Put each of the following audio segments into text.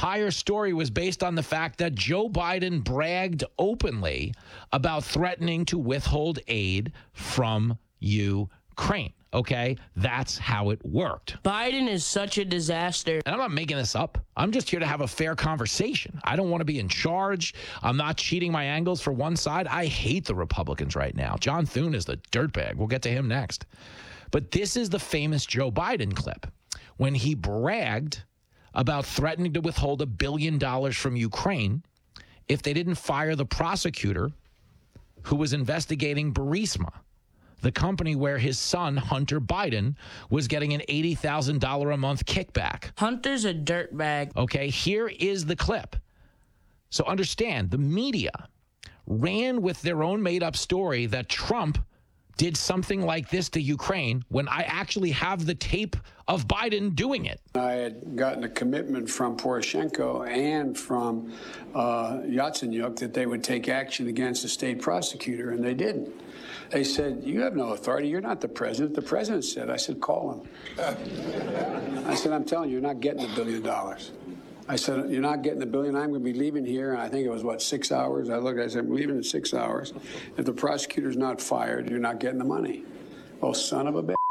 entire story was based on the fact that Joe Biden bragged openly about threatening to withhold aid from Ukraine. Okay, that's how it worked. Biden is such a disaster. And I'm not making this up. I'm just here to have a fair conversation. I don't want to be in charge. I'm not cheating my angles for one side. I hate the Republicans right now. John Thune is the dirtbag. We'll get to him next. But this is the famous Joe Biden clip when he bragged about threatening to withhold $1 billion from Ukraine if they didn't fire the prosecutor who was investigating Burisma, the company where his son, Hunter Biden, was getting an $80,000 a month kickback. Hunter's a dirtbag. Okay, here is the clip. So understand, the media ran with their own made-up story that Trump did something like this to Ukraine when I actually have the tape of Biden doing it. I had gotten a commitment from Poroshenko and from Yatsenyuk that they would take action against the state prosecutor, and they didn't. They said, you have no authority. You're not the president. The president said. I said, call him. I said, I'm telling you, you're not getting $1 billion. I said, you're not getting $1 billion. I'm going to be leaving here. And I think it was, 6 hours? I said, I'm leaving in 6 hours. If the prosecutor's not fired, you're not getting the money. Oh, son of a bitch.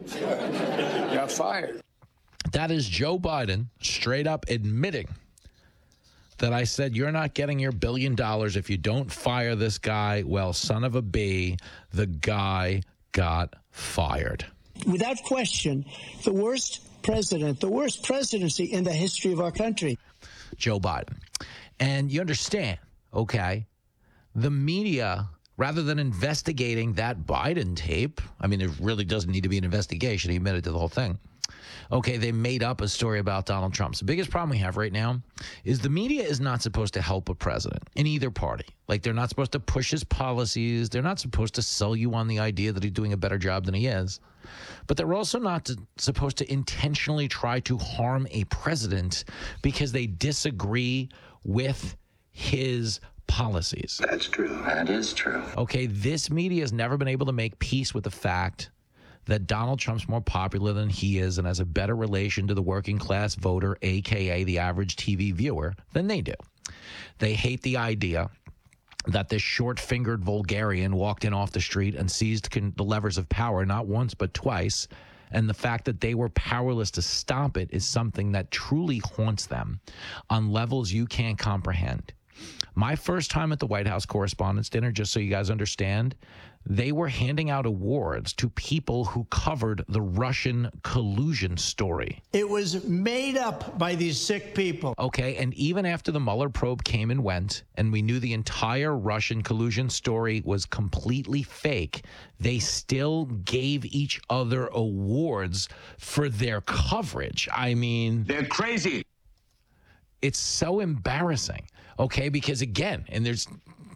Got fired. That is Joe Biden straight up admitting that I said, you're not getting your $1 billion if you don't fire this guy. Well, son of a B, the guy got fired. Without question, the worst president, the worst presidency in the history of our country. Joe Biden. And you understand, okay, the media, rather than investigating that Biden tape, I mean, it really doesn't need to be an investigation. He admitted to the whole thing. Okay, they made up a story about Donald Trump. So the biggest problem we have right now is the media is not supposed to help a president in either party. Like, they're not supposed to push his policies. They're not supposed to sell you on the idea that he's doing a better job than he is. But they're also not supposed to intentionally try to harm a president because they disagree with his policies. That's true. That is true. Okay, this media has never been able to make peace with the fact that Donald Trump's more popular than he is and has a better relation to the working class voter, a.k.a. the average TV viewer, than they do. They hate the idea that this short-fingered vulgarian walked in off the street and seized the levers of power not once but twice, and the fact that they were powerless to stop it is something that truly haunts them on levels you can't comprehend. My first time at the White House Correspondents' Dinner, just so you guys understand, they were handing out awards to people who covered the Russian collusion story. It was made up by these sick people. Okay, and even after the Mueller probe came and went, and we knew the entire Russian collusion story was completely fake, they still gave each other awards for their coverage. I mean, They're crazy. it's so embarrassing, okay? Because again, and there's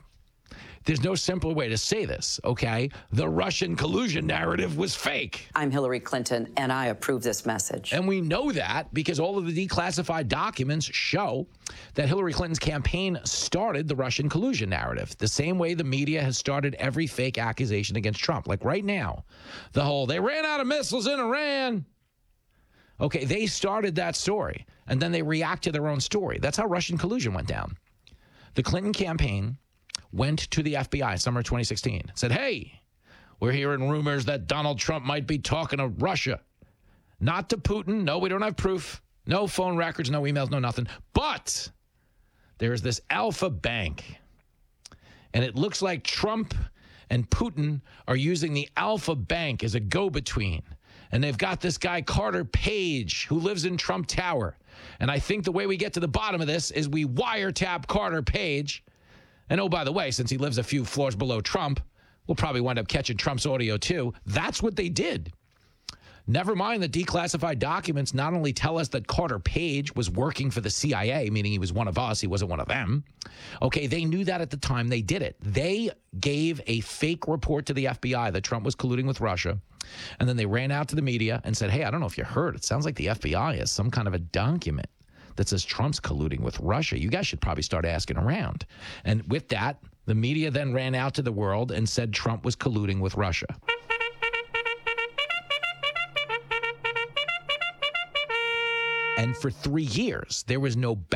no simpler way to say this, okay? The Russian collusion narrative was fake. I'm Hillary Clinton, and I approve this message. And we know that because all of the declassified documents show that Hillary Clinton's campaign started the Russian collusion narrative, the same way the media has started every fake accusation against Trump. Like right now, the whole, they ran out of missiles in Iran. Okay, they started that story, and then they react to their own story. That's how Russian collusion went down. The Clinton campaign went to the FBI summer 2016, said, hey, we're hearing rumors that Donald Trump might be talking to Russia. Not to Putin. No, we don't have proof. No phone records, no emails, no nothing. But there's this Alpha Bank, and it looks like Trump and Putin are using the Alpha Bank as a go-between. And they've got this guy, Carter Page, who lives in Trump Tower. And I think the way we get to the bottom of this is we wiretap Carter Page. And oh, by the way, since he lives a few floors below Trump, we'll probably wind up catching Trump's audio too. That's what they did. Never mind the declassified documents not only tell us that Carter Page was working for the CIA, meaning he was one of us, he wasn't one of them. Okay, they knew that at the time they did it. They gave a fake report to the FBI that Trump was colluding with Russia. And then they ran out to the media and said, hey, I don't know if you heard. It sounds like the FBI has some kind of a document that says Trump's colluding with Russia. You guys should probably start asking around. And with that, the media then ran out to the world and said Trump was colluding with Russia. And for 3 years, there was no